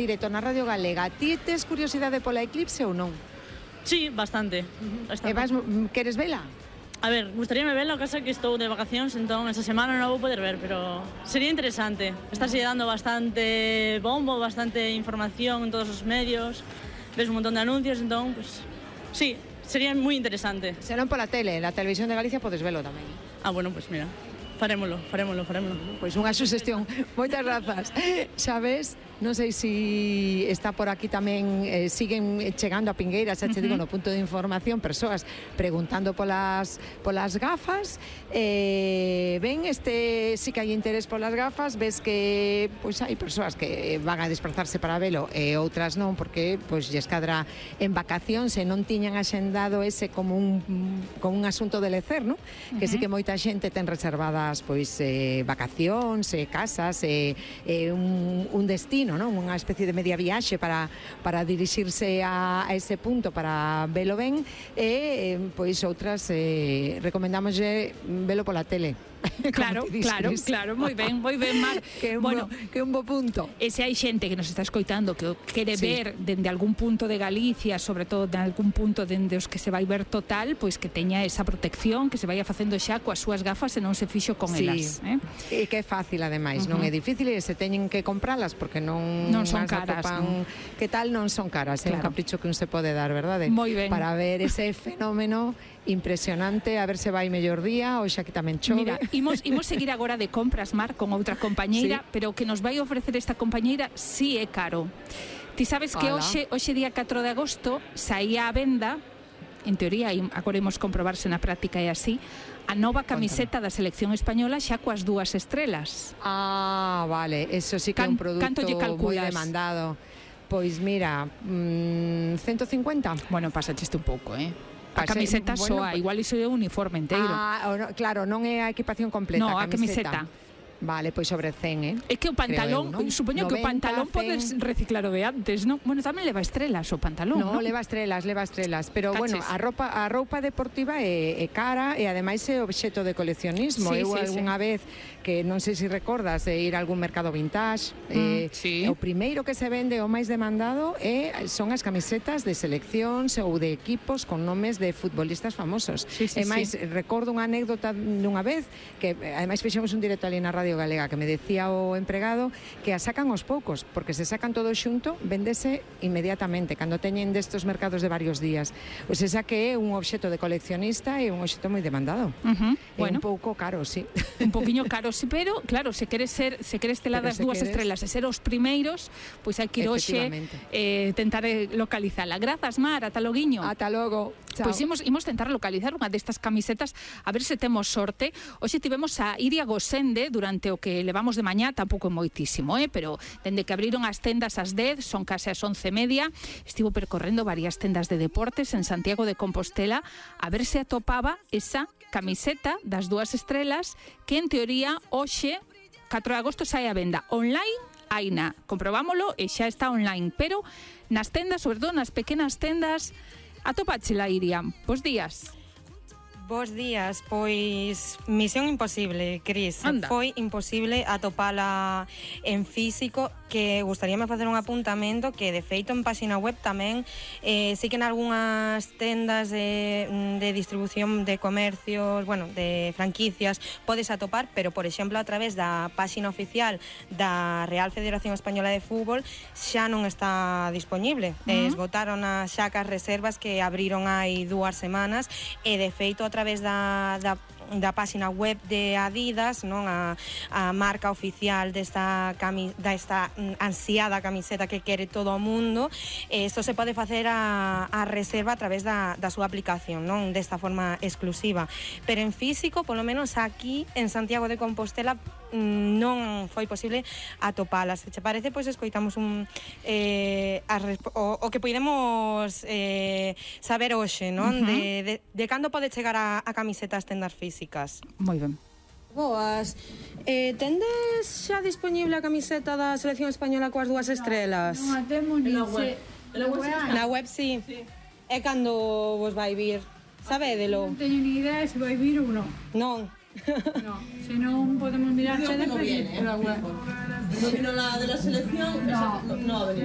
directo na Radio Galega. Ti tes curiosidade pola eclipse ou non? Sí, bastante. Queres vela? A ver, gustaríame verlo, casa que estou de vacacións, entón esa semana non vou poder ver, pero sería interesante. Estás dando bastante bombo, bastante información en todos os medios, ves un montón de anuncios, entón, pues, sí, sería moi interesante. Se non pola tele, na Televisión de Galicia podes velo tamén. Ah, bueno, pues mira, farémolo. Pois unha suxestión. Moitas grazas. Xa ves, non sei se está por aquí tamén, siguen chegando a Pingueira, xa che digo, no punto de información, persoas preguntando polas gafas. Ben, sí que hai interés polas gafas, ves que pois hai persoas que van a desplazarse para velo e outras non, porque pois lles cadra en vacacións e non tiñan axendado ese como un asunto de lecer, non? Que sí que moita xente ten reservadas pois vacacións, casas, un destino, non? Unha especie de media viaxe para dirixirse a ese punto para velo ben e pois outras recomendámoslle velo pola tele. Claro, moi ben, Mar. Que un bo punto. E se hai xente que nos está escoitando que quere ver dende algún punto de Galicia, sobre todo de algún punto dende os que se vai ver total, pois que teña esa protección, que se vaya facendo xa coas súas gafas e non se fixo con elas. E que é fácil, ademais, non é difícil, e se teñen que compralas porque non son caras. Que tal, non son caras, é un capricho que un se pode dar, verdade? Moi ben. Para ver ese fenómeno impresionante, a ver se vai mellor día, ou xa que tamén chove. Mira, imos seguir agora de compras, Mar, con outra compañeira, pero o que nos vai ofrecer esta compañeira sí é caro. Ti sabes que hoxe día 4 de agosto, saía a venda, en teoría, agora imos comprobarse na práctica é así, a nova camiseta da selección española xa coas 2 estrelas. Ah, vale, eso sí que é un produto moi demandado. Pois mira, 150. Bueno, pasaste un pouco, A camiseta soa, igual iso é o uniforme inteiro. Claro, non é a equipación completa. No, a camiseta. Vale, pois sobre 100, É que o pantalón, supoño que o pantalón podes reciclar o de antes, non? Bueno, tamén leva estrelas o pantalón, non? Leva estrelas, pero bueno, a roupa deportiva é cara e ademais é obxecto de coleccionismo. Eu algunha vez, que non sei se recordas, de ir a algún mercado vintage, o primeiro que se vende, o máis demandado, son as camisetas de seleccións ou de equipos con nomes de futbolistas famosos. E máis, recordo unha anécdota dunha vez, que ademais fixemos un directo ali na Radio Galega, que me decía o empregado que a sacan aos poucos, porque se sacan todo xunto, véndese inmediatamente, cando teñen destos mercados de varios días. Pois esa que é un obxecto de coleccionista e un obxecto moi demandado. Un pouco caro, sí. Un poquinho caro, sí, pero claro, se queres telar das 2 estrelas e ser os primeiros, pois hai que ir hoxe tentar localizala. Grazas, Mar, ata loguiño. Ata logo. Chao. Pois imos tentar localizar unha destas camisetas, a ver se temos sorte. Hoxe tivemos a Iria Gosende durante o que levamos de mañá, tampouco moitísimo, pero dende que abriron as tendas ás 10, son case as 11:30, estivo percorrendo varias tendas de deportes en Santiago de Compostela a ver se atopaba esa camiseta das 2 estrelas que en teoría hoxe, 4 de agosto, sai a venda online. Aina, comprobámolo e xa está online, pero nas tendas, sobre todo nas pequenas tendas, atopáchela, Iria. Bos días. Bos días, pois misión imposible, Cris. Anda. Foi imposible atopala en físico, que gustaríame facer un apuntamento que de feito en página web tamén sí que en algunhas tendas de distribución de comercios, bueno, de franquicias podes atopar, pero por exemplo a través da página oficial da Real Federación Española de Fútbol xa non está disponible. Esgotaron xa as reservas que abriron hai 2 semanas e de feito a través da página web de Adidas, non, a marca oficial desta ansiada camiseta que quere todo o mundo, isto se pode facer a reserva a través da súa aplicación, non, desta forma exclusiva, pero en físico, polo menos aquí en Santiago de Compostela, non foi posible atopalas. Se che parece, pois escoitamos o que podemos saber hoxe, non, de cando pode chegar a camiseta ás tendas físicas. Moi ben. Boas. Tendes xa disponible a camiseta da selección española coas 2 estrelas? Non a temos ni Na web sí. É cando vos vai vir. Sabédelo? Non teño ni idea se vai vir ou non. Non. No, se non podemos mirar xa de precio. ¿No vino la de la selección? No. No ha venido.